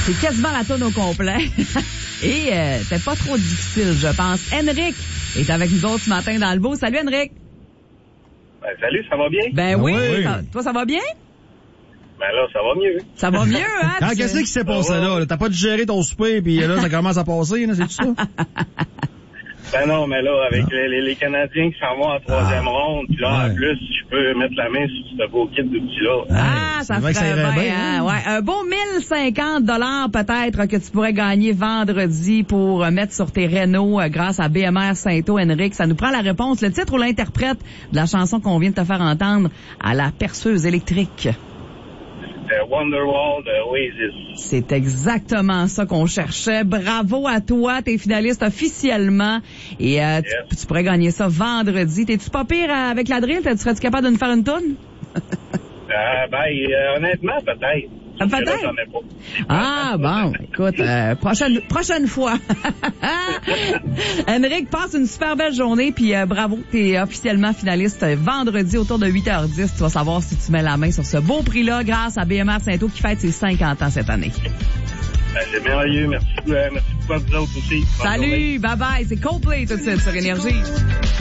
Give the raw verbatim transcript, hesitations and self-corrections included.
C'est quasiment la tonne au complet. Et euh, c'était pas trop difficile, je pense. Henrik est avec nous autres ce matin dans le beau. Salut, Henrik. Ben, salut, ça va bien? Ben oui. oui. Ça, toi, ça va bien? Ben là, ça va mieux. Ça va mieux, hein? Ah, qu'est-ce qui s'est passé là? là? T'as pas digéré ton souper, puis là, ça commence à passer, là, c'est tout ça? Ben non, mais là, avec les, les, les Canadiens qui s'en vont en troisième Ah. ronde, puis là, Ouais. en plus, je peux mettre la main sur ce beau kit d'outils-là. Ah, Ouais, ça c'est vrai ferait que ça irait bien, bien, hein? Ouais, un beau mille cinquante dollars peut-être que tu pourrais gagner vendredi pour euh, mettre sur tes rénaux euh, grâce à B M R Saint-O, Henrik. Ça nous prend la réponse, le titre ou l'interprète de la chanson qu'on vient de te faire entendre à la perceuse électrique. Euh, Wonderwall de Oasis. C'est exactement ça qu'on cherchait. Bravo à toi, t'es finaliste officiellement. Et euh, Yes. tu, tu pourrais gagner ça vendredi. T'es-tu pas pire euh, avec la drill? Tu serais-tu capable de nous faire une toune? Euh, ben, euh, honnêtement, peut-être. Ah, peut-être? Parce que là, j'en ai pas. Ah, bon, écoute, euh, prochaine prochaine fois. Henrik, passe une super belle journée, puis euh, bravo, t'es officiellement finaliste vendredi autour de huit heures dix. Tu vas savoir si tu mets la main sur ce beau prix-là grâce à B M R Saint-O qui fête ses cinquante ans cette année. Ben, c'est merveilleux. Merci, euh, merci beaucoup à vous autres aussi. Bonne journée. Salut, bye-bye, c'est Coldplay tout de suite sur Énergie.